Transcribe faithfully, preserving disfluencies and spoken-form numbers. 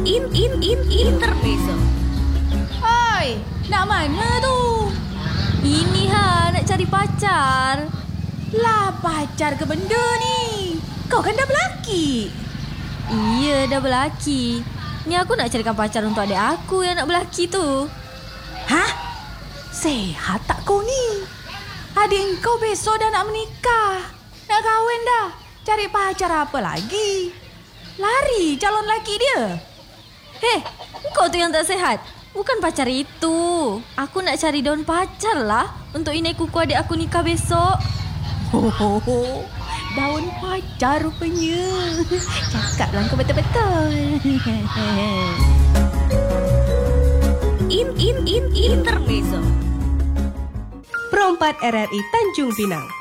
In in in intermezzo. Hai, nak mana tu? Ini ha, nak cari pacar. Lah pacar ke benda ni? Kau kan dah berlaki. Iya, dah berlaki. Ni aku nak carikan pacar untuk adik aku yang nak berlaki tu. Hah? Sehat tak kau ni? Adik kau besok dah nak menikah. Nak kahwin dah. Cari pacar apa lagi? Lari calon laki dia. Hei, kau tu yang tak sehat. Bukan pacar itu. Aku nak cari daun pacar lah untuk inai kuku adik aku nikah besok. Ho, ho, ho. Daun pacar rupanya. Cakaplah kau betul-betul. In in in intermezzo. Pro empat R R I Tanjung Pinang.